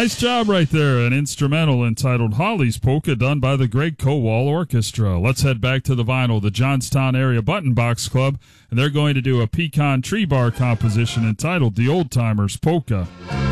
Nice job right there. An instrumental entitled Holly's Polka done by the Greg Kowal Orchestra. Let's head back to the vinyl, the Johnstown Area Button Box Club, and they're going to do a pecan tree bar composition entitled The Old Timers Polka.